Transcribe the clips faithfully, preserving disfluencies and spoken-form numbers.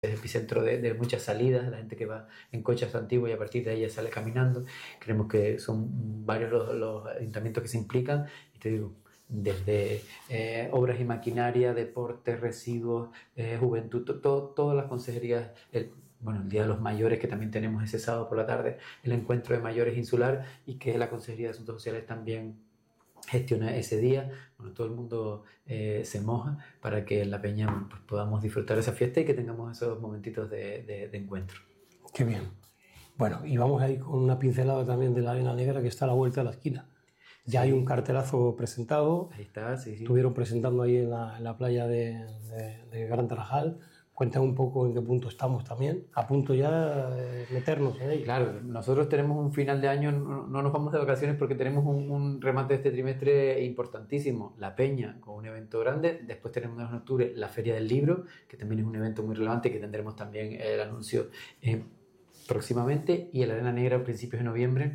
es epicentro de, de muchas salidas, la gente que va en coches antiguos y a partir de ahí ya sale caminando. Creemos que son varios los, los ayuntamientos que se implican, y te digo, desde eh, obras y maquinaria, deportes, residuos, eh, juventud, to, to, todas las consejerías, el, bueno, el Día de los Mayores, que también tenemos ese sábado por la tarde, el encuentro de mayores insular, y que la Consejería de Asuntos Sociales también gestiona ese día. Bueno, todo el mundo eh, se moja para que en la Peña pues, podamos disfrutar de esa fiesta y que tengamos esos momentitos de, de, de encuentro. Qué bien. Bueno, y vamos a ir con una pincelada también de la Arena Negra, que está a la vuelta de la esquina. Ya sí. Hay un cartelazo presentado. Ahí está, sí, sí. Estuvieron presentando ahí en la, en la playa de, de, de Gran Tarajal. Cuéntame un poco en qué punto estamos también, a punto ya de meternos en ello. Claro, nosotros tenemos un final de año, no, no nos vamos de vacaciones porque tenemos un, un remate de este trimestre importantísimo, la Peña, con un evento grande. Después tenemos en octubre la Feria del Libro, que también es un evento muy relevante, que tendremos también el anuncio eh, próximamente, y el Arena Negra a principios de noviembre,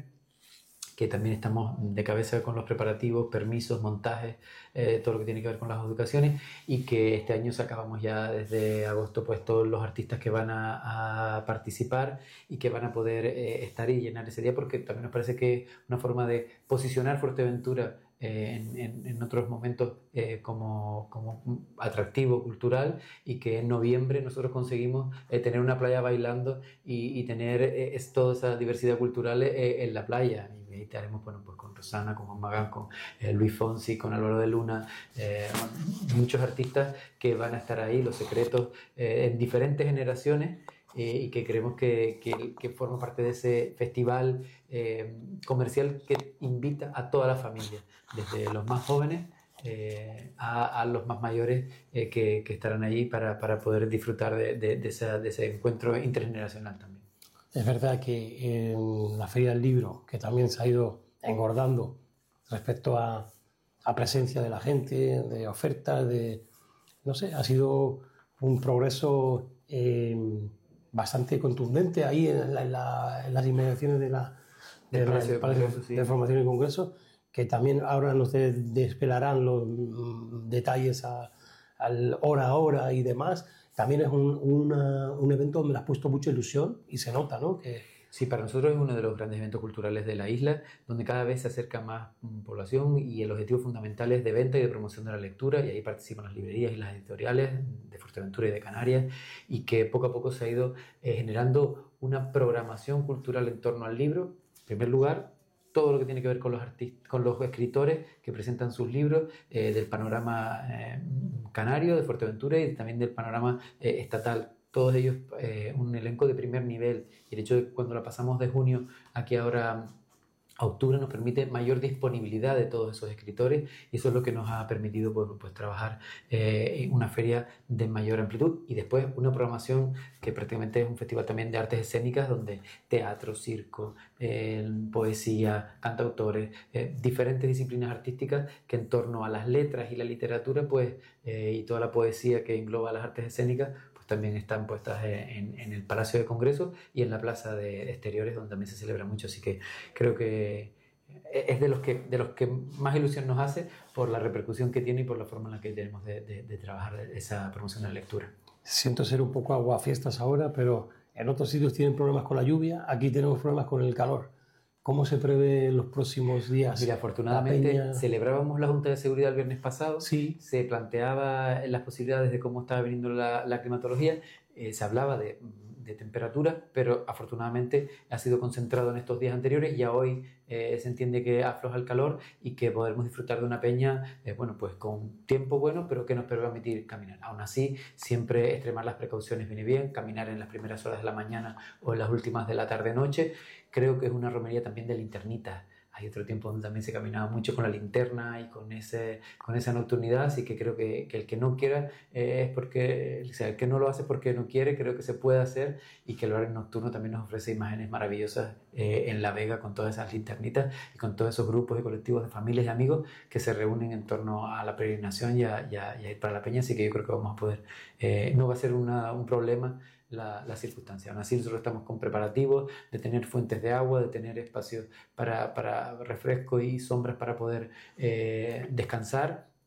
que también estamos de cabeza con los preparativos, permisos, montajes, eh, todo lo que tiene que ver con las educaciones, y que este año sacábamos ya desde agosto pues todos los artistas que van a, a participar y que van a poder eh, estar y llenar ese día, porque también nos parece que es una forma de posicionar Fuerteventura Eh, en, en, en otros momentos eh, como, como atractivo cultural, y que en noviembre nosotros conseguimos eh, tener una playa bailando y, y tener eh, es, toda esa diversidad cultural eh, en la playa. Y ahí estaremos bueno, pues con Rosana, con Juan Magán, con eh, Luis Fonsi, con Álvaro de Luna, eh, muchos artistas que van a estar ahí, Los Secretos, eh, en diferentes generaciones. Eh, y que creemos que, que, que forma parte de ese festival eh, comercial que invita a toda la familia, desde los más jóvenes eh, a, a los más mayores eh, que, que estarán ahí para, para poder disfrutar de, de, de, esa, de ese encuentro intergeneracional también. Es verdad que en la Feria del Libro, que también se ha ido engordando respecto a, a presencia de la gente, de ofertas, de, no sé, ha sido un progreso eh, bastante contundente ahí en, la, en, la, en las inmediaciones de la, de del la, Palacio de, Palacio Congreso, sí. de Formación y Congreso, que también ahora nos desvelarán los mm, detalles a, al hora a hora y demás. También es un, una, un evento donde le has puesto mucha ilusión y se nota, ¿no? Que sí, para nosotros es uno de los grandes eventos culturales de la isla, donde cada vez se acerca más población, y el objetivo fundamental es de venta y de promoción de la lectura, y ahí participan las librerías y las editoriales de Fuerteventura y de Canarias, y que poco a poco se ha ido eh, generando una programación cultural en torno al libro. En primer lugar, todo lo que tiene que ver con los artistas, con los escritores que presentan sus libros, eh, del panorama eh, canario, de Fuerteventura, y también del panorama eh, estatal. Todos ellos eh, un elenco de primer nivel, y el hecho de que cuando la pasamos de junio aquí ahora a octubre nos permite mayor disponibilidad de todos esos escritores, y eso es lo que nos ha permitido pues, pues trabajar eh, en una feria de mayor amplitud, y después una programación que prácticamente es un festival también de artes escénicas, donde teatro, circo, eh, poesía, cantautores, eh, diferentes disciplinas artísticas que en torno a las letras y la literatura pues, eh, y toda la poesía que engloba las artes escénicas también están puestas en, en el Palacio de Congreso y en la Plaza de Exteriores, donde también se celebra mucho. Así que creo que es de los que, de los que más ilusión nos hace por la repercusión que tiene y por la forma en la que tenemos de, de, de trabajar esa promoción de la lectura. Siento ser un poco aguafiestas ahora, pero en otros sitios tienen problemas con la lluvia, aquí tenemos problemas con el calor. ¿Cómo se prevé los próximos días? Mira, afortunadamente la celebrábamos la Junta de Seguridad el viernes pasado, sí. Se planteaba las posibilidades de cómo estaba viniendo la, la climatología, eh, se hablaba de, de temperaturas, pero afortunadamente ha sido concentrado en estos días anteriores, y ya hoy eh, se entiende que afloja el calor y que podremos disfrutar de una peña, eh, bueno, pues con tiempo bueno, pero que nos permitir caminar. Aún así, siempre extremar las precauciones viene bien, caminar en las primeras horas de la mañana o en las últimas de la tarde-noche. Creo que es una romería también de linternitas. Hay otro tiempo donde también se caminaba mucho con la linterna y con, ese, con esa nocturnidad, así que creo que, que el que no quiera eh, es porque, o sea, el que no lo hace porque no quiere, creo que se puede hacer, y que el horario nocturno también nos ofrece imágenes maravillosas eh, en La Vega, con todas esas linternitas y con todos esos grupos y colectivos de familias y amigos que se reúnen en torno a la peregrinación y a, y a, y a ir para la peña, así que yo creo que vamos a poder, eh, no va a ser una, un problema la, la circunstancia. Aún así, nosotros estamos con preparativos de tener fuentes de agua, de tener espacios para, para refresco y sombras para poder eh, descansar,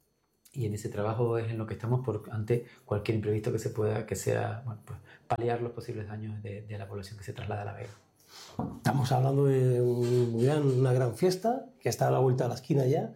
y en ese trabajo es en lo que estamos por ante cualquier imprevisto que se pueda, que sea, bueno, pues paliar los posibles daños de, de la población que se traslada a La Vega. Estamos hablando de un gran, una gran fiesta que está a la vuelta de la esquina ya.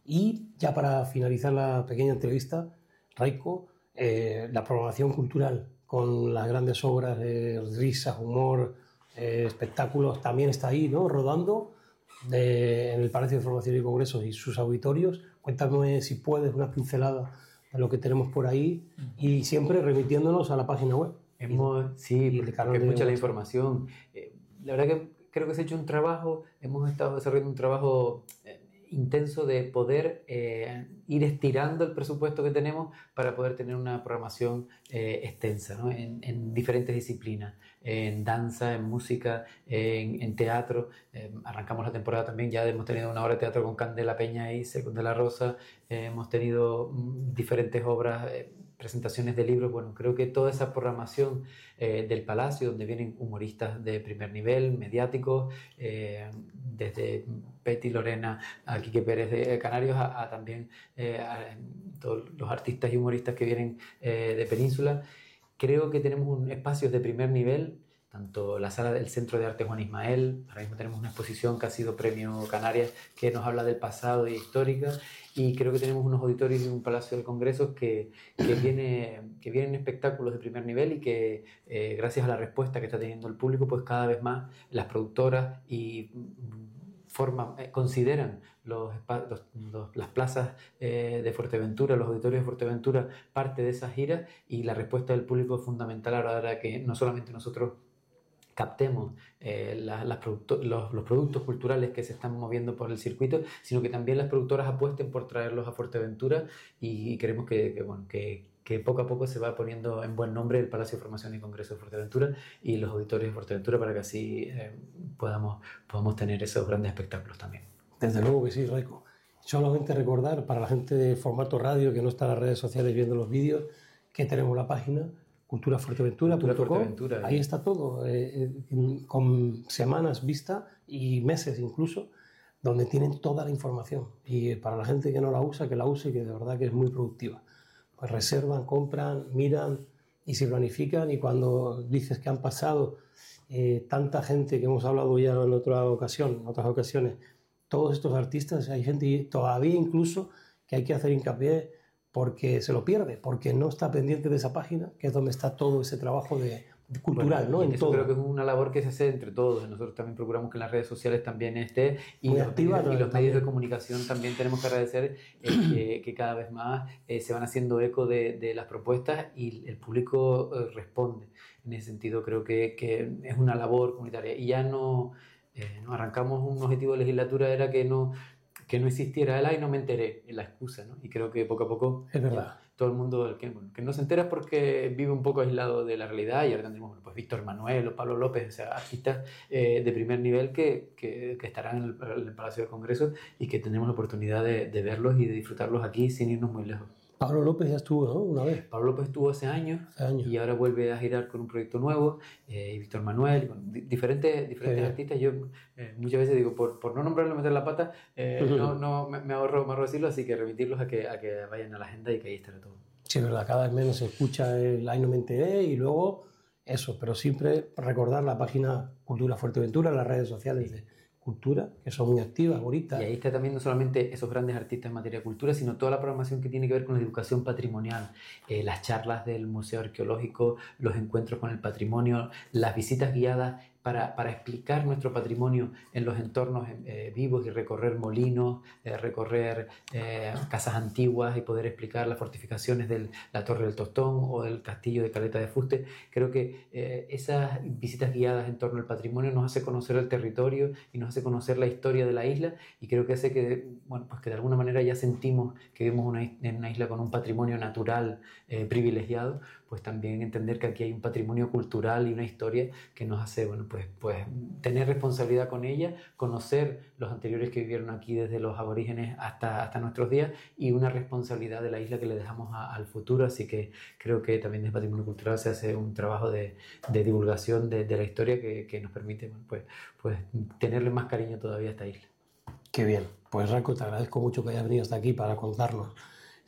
Y ya para finalizar la pequeña entrevista, Raiko, eh, la programación cultural con las grandes obras de risas, humor, eh, espectáculos, también está ahí, ¿no? Rodando de, en el Palacio de Formación y Congresos y sus auditorios. Cuéntame, si puedes, una pincelada de lo que tenemos por ahí y siempre remitiéndonos a la página web. Hemos, sí, porque es mucha la información. Eh, la verdad que creo que se ha hecho un trabajo, hemos estado desarrollando un trabajo eh, intenso de poder eh, ir estirando el presupuesto que tenemos para poder tener una programación eh, extensa, ¿no? en, en diferentes disciplinas, en danza, en música, en, en teatro. Eh, arrancamos la temporada también, ya hemos tenido una obra de teatro con Candela Peña y Secund de la Rosa, eh, hemos tenido mm, diferentes obras, eh, presentaciones de libros. Bueno, creo que toda esa programación eh, del Palacio, donde vienen humoristas de primer nivel, mediáticos, eh, desde Betty Lorena a Quique Pérez de Canarios, a, a también eh, a todos los artistas y humoristas que vienen eh, de Península. Creo que tenemos un espacios de primer nivel, tanto la sala del Centro de Arte Juan Ismael, ahora mismo tenemos una exposición que ha sido Premio Canarias, que nos habla del pasado y histórica, y creo que tenemos unos auditorios y un palacio de congresos que, que, viene, que vienen espectáculos de primer nivel y que eh, gracias a la respuesta que está teniendo el público, pues cada vez más las productoras y forman, eh, consideran los, los, los, las plazas eh, de Fuerteventura, los auditorios de Fuerteventura, parte de esas giras, y la respuesta del público es fundamental ahora que no solamente nosotros captemos eh, la, las los, los productos culturales que se están moviendo por el circuito, sino que también las productoras apuesten por traerlos a Fuerteventura, y, y queremos que, que, bueno, que, que poco a poco se va poniendo en buen nombre el Palacio de Formación y Congreso de Fuerteventura y los auditorios de Fuerteventura, para que así eh, podamos, podamos tener esos grandes espectáculos también. Desde luego que sí, Raiko. Solamente recordar para la gente de formato radio que no está en las redes sociales viendo los vídeos, que tenemos la página cultura fuerteventura punto com. Ahí está todo, eh, con semanas vista y meses incluso, donde tienen toda la información. Y para la gente que no la usa, que la use, que de verdad que es muy productiva. Pues reservan, compran, miran y se planifican, y cuando dices que han pasado eh, tanta gente, que hemos hablado ya en otra ocasión, en otras ocasiones, todos estos artistas, hay gente todavía incluso que hay que hacer hincapié porque se lo pierde, porque no está pendiente de esa página, que es donde está todo ese trabajo de, de cultural, bueno, ¿no? En eso todo. Creo que es una labor que se hace entre todos. Nosotros también procuramos que en las redes sociales también esté, y Muy los, activa, medios, y los también. medios de comunicación también tenemos que agradecer eh, que, que cada vez más eh, se van haciendo eco de, de las propuestas, y el público eh, responde. En ese sentido creo que, que es una labor comunitaria, y ya no, eh, no arrancamos un objetivo de legislatura, era que no que no existiera el ay, no me enteré, la excusa, ¿no? Y creo que poco a poco es verdad. Todo el mundo que, bueno, que no se entera es porque vive un poco aislado de la realidad, y ahora tendremos bueno, pues Víctor Manuel o Pablo López, o sea, artistas eh, de primer nivel que, que, que estarán en el, en el Palacio de Congresos, y que tenemos la oportunidad de, de verlos y de disfrutarlos aquí sin irnos muy lejos. Pablo López ya estuvo, ¿no? Una vez. Pablo López estuvo hace años, hace años. Y ahora vuelve a girar con un proyecto nuevo, eh, y Víctor Manuel, bueno, di diferentes, diferentes artistas. Yo eh, muchas veces digo, por, por no nombrarlo, meter la pata, eh, no, no, me, me, ahorro, me ahorro decirlo, así que remitirlos a que, a que vayan a la agenda y que ahí estará todo. Sí, es verdad, cada vez menos se escucha el ay, no me enteré, y luego eso, pero siempre recordar la página Cultura Fuerteventura, las redes sociales de Cultura, que son muy activas, bonitas. Y ahí está también no solamente esos grandes artistas en materia de cultura, sino toda la programación que tiene que ver con la educación patrimonial, eh, las charlas del Museo Arqueológico, los encuentros con el patrimonio, las visitas guiadas para, para explicar nuestro patrimonio en los entornos eh, vivos, y recorrer molinos, eh, recorrer eh, casas antiguas y poder explicar las fortificaciones de la Torre del Tostón o del Castillo de Caleta de Fuste. Creo que eh, esas visitas guiadas en torno al patrimonio nos hace conocer el territorio y nos hace conocer la historia de la isla, y creo que hace que, bueno, pues que de alguna manera ya sentimos que vivimos una, en una isla con un patrimonio natural eh, privilegiado, pues también entender que aquí hay un patrimonio cultural y una historia que nos hace, bueno, pues, pues tener responsabilidad con ella, conocer los anteriores que vivieron aquí desde los aborígenes hasta, hasta nuestros días, y una responsabilidad de la isla que le dejamos a, al futuro. Así que creo que también desde Patrimonio Cultural se hace un trabajo de, de divulgación de, de la historia que, que nos permite, bueno, pues, pues tenerle más cariño todavía a esta isla. Qué bien. Pues Raiko, te agradezco mucho que hayas venido hasta aquí para contarnos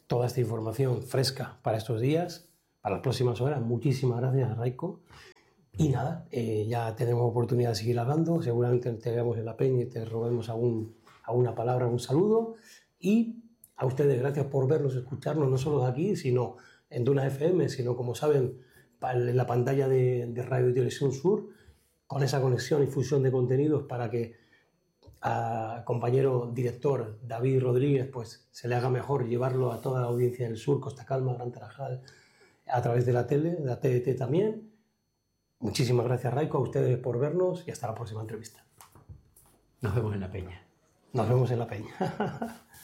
toda esta información fresca para estos días, para las próximas horas. Muchísimas gracias, Raico. Y nada, eh, ya tenemos oportunidad de seguir hablando. Seguramente te veamos en la peña y te robemos algún, alguna palabra, algún saludo. Y a ustedes, gracias por vernos, escucharnos, no solo de aquí, sino en Duna F M, sino, como saben, en la pantalla de, de Radio y Televisión Sur, con esa conexión y fusión de contenidos para que al compañero director David Rodríguez pues, se le haga mejor llevarlo a toda la audiencia del sur, Costa Calma, Gran Tarajal, a través de la tele, de la T D T también. Muchísimas gracias, Raico, a ustedes por vernos y hasta la próxima entrevista. Nos vemos en la peña. Nos vemos en la peña.